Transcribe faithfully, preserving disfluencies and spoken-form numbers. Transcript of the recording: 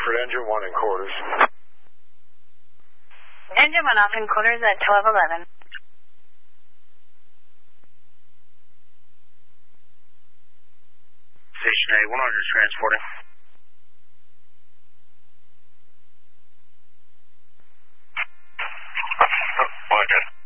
Rockford, engine one in quarters. Engine one off in quarters at twelve eleven. Station A, one hundred is transporting. Oh, well, I got it.